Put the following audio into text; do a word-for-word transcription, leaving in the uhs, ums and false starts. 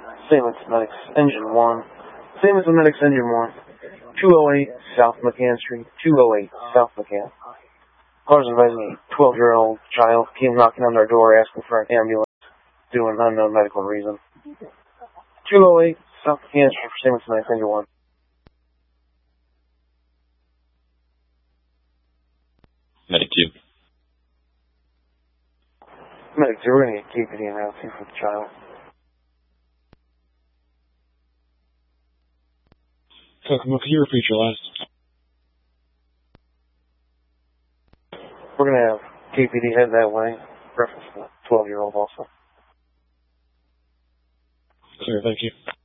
Salem Medics, Engine one. Salem Medics, Engine one. two oh eight South McCann Street. two oh eight South McCann. Callers advising a twelve-year-old child came knocking on their door asking for an ambulance due to an unknown medical reason. two oh eight South McCann Street for Salem Medics, Engine one. Medic two. Medic two, we're going to get K P D now too for the child. Kokomo, can you repeat your last? We're going to have K P D head that way. Reference to the twelve-year-old also. Clear, thank you.